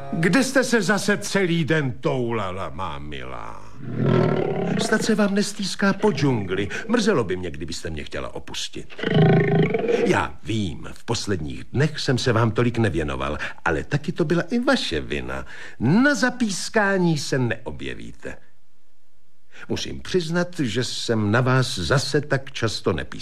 Kde jste se zase celý den toulala, má milá? Snad se vám nestýská po džungli. Mrzelo by mě, kdybyste mě chtěla opustit. Já vím, v posledních dnech jsem se vám tolik nevěnoval, ale taky to byla i vaše vina. Na zapískání se neobjevíte. Musím přiznat, že jsem na vás zase tak často nepískal.